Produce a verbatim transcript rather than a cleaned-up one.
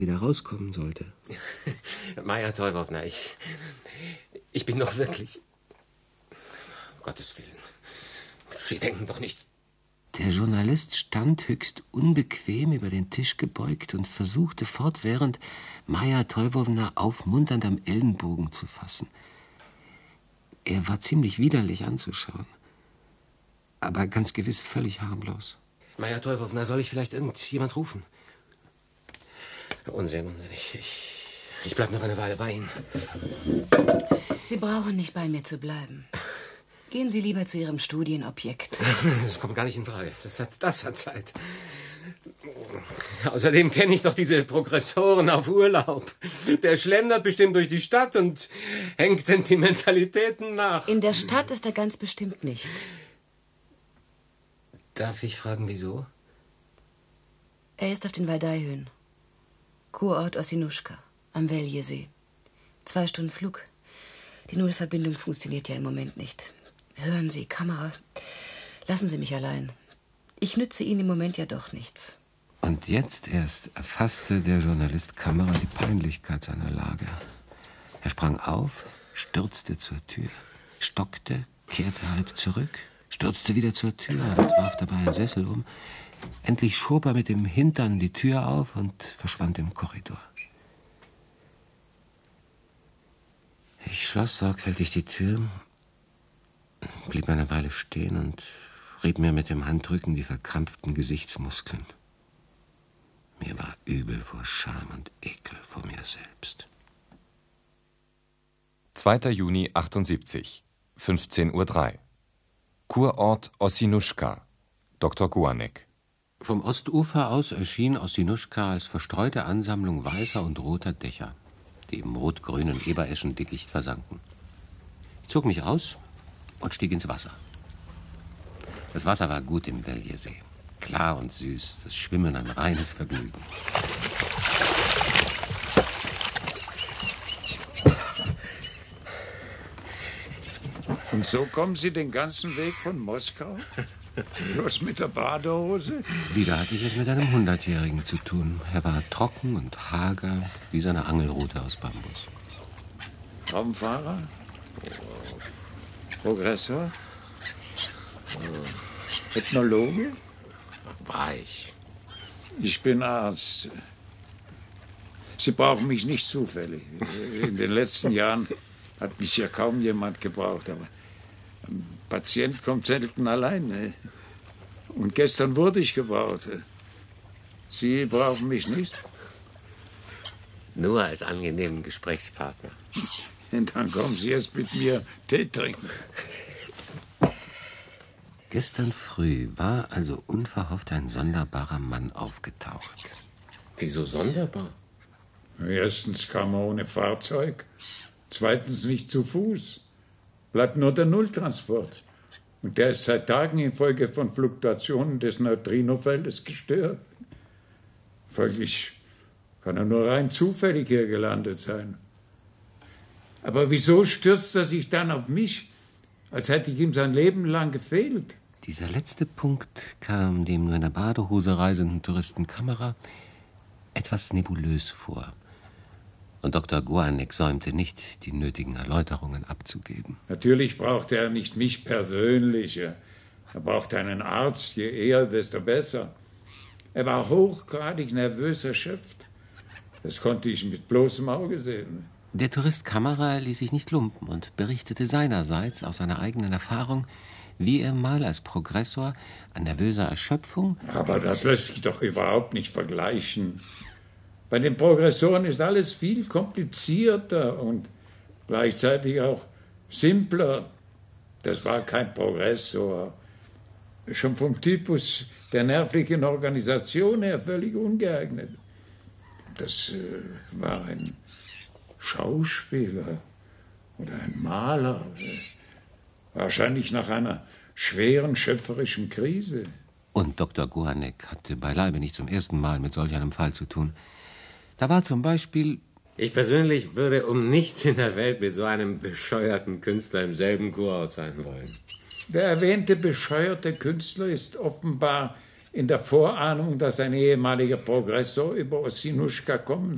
wieder rauskommen sollte. Maja Teufowna, ich... Ich bin doch wirklich... Um Gottes Willen. Sie denken doch nicht... Der Journalist stand höchst unbequem über den Tisch gebeugt und versuchte fortwährend, Maja Teufowna aufmunternd am Ellenbogen zu fassen. Er war ziemlich widerlich anzuschauen, aber ganz gewiss völlig harmlos. Maja Teufowna, soll ich vielleicht irgendjemand rufen? Unsinn, ich, ich, ich bleib noch eine Weile bei Ihnen. Sie brauchen nicht bei mir zu bleiben. Gehen Sie lieber zu Ihrem Studienobjekt. Das kommt gar nicht in Frage. Das hat, das hat Zeit. Außerdem kenne ich doch diese Progressoren auf Urlaub. Der schlendert bestimmt durch die Stadt und hängt Sentimentalitäten nach. In der Stadt ist er ganz bestimmt nicht. Darf ich fragen, wieso? Er ist auf den Waldaihöhen. Kurort Ossinuschka, am Veljesee. Zwei Stunden Flug. Die Nullverbindung funktioniert ja im Moment nicht. Hören Sie, Kamera, lassen Sie mich allein. Ich nütze Ihnen im Moment ja doch nichts. Und jetzt erst erfasste der Journalist Kamera die Peinlichkeit seiner Lage. Er sprang auf, stürzte zur Tür, stockte, kehrte halb zurück, stürzte wieder zur Tür und warf dabei einen Sessel um. Endlich schob er mit dem Hintern die Tür auf und verschwand im Korridor. Ich schloss sorgfältig die Tür, blieb eine Weile stehen und rieb mir mit dem Handrücken die verkrampften Gesichtsmuskeln. Mir war übel vor Scham und Ekel vor mir selbst. zweiter Juni achtundsiebzig, fünfzehn Uhr drei. Kurort Ossinuschka, Doktor Guanek. Vom Ostufer aus erschien Ossinuschka als verstreute Ansammlung weißer und roter Dächer, die im rot-grünen Ebereschendickicht versanken. Ich zog mich aus und stieg ins Wasser. Das Wasser war gut im Veljesee. Klar und süß, das Schwimmen ein reines Vergnügen. Und so kommen Sie den ganzen Weg von Moskau? Bloß mit der Badehose? Wieder hatte ich es mit einem Hundertjährigen zu tun. Er war trocken und hager, wie seine Angelrute aus Bambus. Raumfahrer? Progressor? Ethnologe? War ich. Ich bin Arzt. Sie brauchen mich nicht zufällig. In den letzten Jahren hat mich ja kaum jemand gebraucht. Aber ein Patient kommt selten allein. Und gestern wurde ich gebraucht. Sie brauchen mich nicht? Nur als angenehmen Gesprächspartner. Und dann kommen Sie erst mit mir Tee trinken. Gestern früh war also unverhofft ein sonderbarer Mann aufgetaucht. Wieso sonderbar? Erstens kam er ohne Fahrzeug, zweitens nicht zu Fuß. Bleibt nur der Nulltransport. Und der ist seit Tagen infolge von Fluktuationen des Neutrinofeldes gestört. Folglich kann er nur rein zufällig hier gelandet sein. Aber wieso stürzt er sich dann auf mich, als hätte ich ihm sein Leben lang gefehlt? Dieser letzte Punkt kam dem nur in der Badehose reisenden Touristen Kamera etwas nebulös vor. Und Doktor Guanek säumte nicht, die nötigen Erläuterungen abzugeben. Natürlich brauchte er nicht mich persönlich. Er brauchte einen Arzt, je eher, desto besser. Er war hochgradig nervös erschöpft. Das konnte ich mit bloßem Auge sehen. Der Tourist Kamera ließ sich nicht lumpen und berichtete seinerseits aus seiner eigenen Erfahrung, wie er mal als Progressor an nervöser Erschöpfung... Aber das lässt sich doch überhaupt nicht vergleichen. Bei den Progressoren ist alles viel komplizierter und gleichzeitig auch simpler. Das war kein Progressor. Schon vom Typus der nervlichen Organisation her völlig ungeeignet. Das äh, war ein Schauspieler oder ein Maler. Wahrscheinlich nach einer schweren schöpferischen Krise. Und Doktor Guanek hatte beileibe nicht zum ersten Mal mit solch einem Fall zu tun. Da war zum Beispiel... Ich persönlich würde um nichts in der Welt mit so einem bescheuerten Künstler im selben Kurort sein wollen. Der erwähnte bescheuerte Künstler ist offenbar in der Vorahnung, dass ein ehemaliger Progressor über Ossinuschka kommen